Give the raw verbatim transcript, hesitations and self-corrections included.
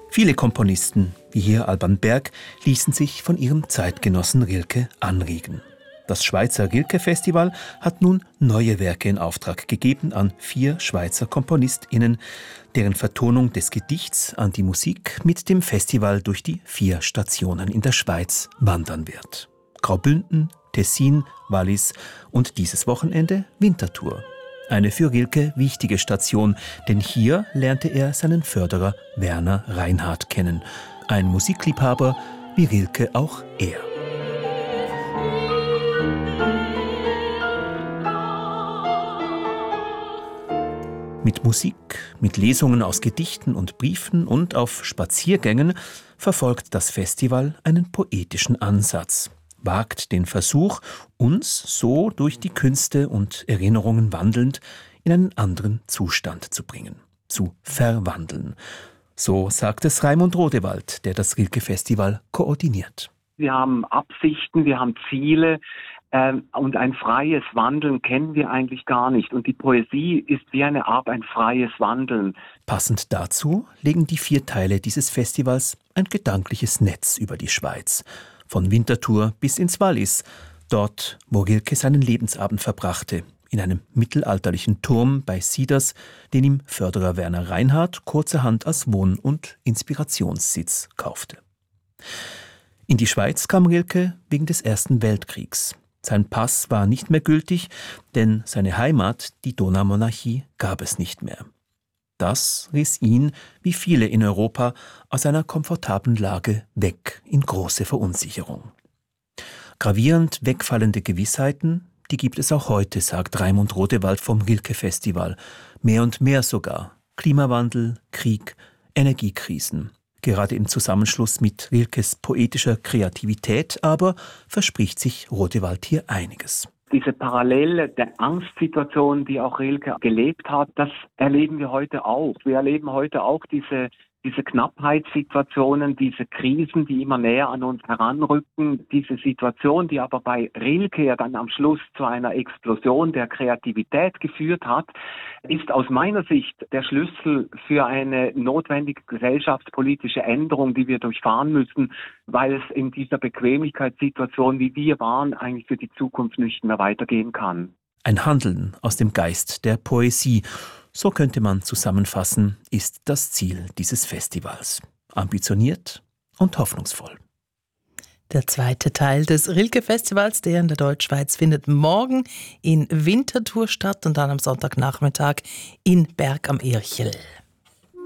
Viele Komponisten, wie hier Alban Berg, ließen sich von ihrem Zeitgenossen Rilke anregen. Das Schweizer Rilke-Festival hat nun neue Werke in Auftrag gegeben an vier Schweizer KomponistInnen, deren Vertonung des Gedichts an die Musik mit dem Festival durch die vier Stationen in der Schweiz wandern wird. Graubünden, Tessin, Wallis und dieses Wochenende Winterthur. Eine für Rilke wichtige Station, denn hier lernte er seinen Förderer Werner Reinhardt kennen. Ein Musikliebhaber wie Rilke auch er. Mit Musik, mit Lesungen aus Gedichten und Briefen und auf Spaziergängen verfolgt das Festival einen poetischen Ansatz, wagt den Versuch, uns so durch die Künste und Erinnerungen wandelnd in einen anderen Zustand zu bringen, zu verwandeln. So sagt es Raimund Rodewald, der das Rilke-Festival koordiniert. Wir haben Absichten, wir haben Ziele ähm, und ein freies Wandeln kennen wir eigentlich gar nicht. Und die Poesie ist wie eine Art ein freies Wandeln. Passend dazu legen die vier Teile dieses Festivals ein gedankliches Netz über die Schweiz. Von Winterthur bis ins Wallis, dort, wo Rilke seinen Lebensabend verbrachte, in einem mittelalterlichen Turm bei Sieders, den ihm Förderer Werner Reinhardt kurzerhand als Wohn- und Inspirationssitz kaufte. In die Schweiz kam Rilke wegen des Ersten Weltkriegs. Sein Pass war nicht mehr gültig, denn seine Heimat, die Donaumonarchie, gab es nicht mehr. Das riss ihn, wie viele in Europa, aus einer komfortablen Lage weg in große Verunsicherung. Gravierend wegfallende Gewissheiten, die gibt es auch heute, sagt Raimund Rodewald vom Rilke-Festival. Mehr und mehr sogar. Klimawandel, Krieg, Energiekrisen. Gerade im Zusammenschluss mit Rilkes poetischer Kreativität aber verspricht sich Rodewald hier einiges. Diese Parallele der Angstsituation, die auch Rilke gelebt hat, das erleben wir heute auch. Wir erleben heute auch diese, diese Knappheitssituationen, diese Krisen, die immer näher an uns heranrücken. Diese Situation, die aber bei Rilke ja dann am Schluss zu einer Explosion der Kreativität geführt hat, ist aus meiner Sicht der Schlüssel für eine notwendige gesellschaftspolitische Änderung, die wir durchfahren müssen, weil es in dieser Bequemlichkeitssituation, wie wir waren, eigentlich für die Zukunft nicht mehr weitergehen kann. Ein Handeln aus dem Geist der Poesie, so könnte man zusammenfassen, ist das Ziel dieses Festivals. Ambitioniert und hoffnungsvoll. Der zweite Teil des Rilke-Festivals, der in der Deutschschweiz, findet morgen in Winterthur statt und dann am Sonntagnachmittag in Berg am Irchel.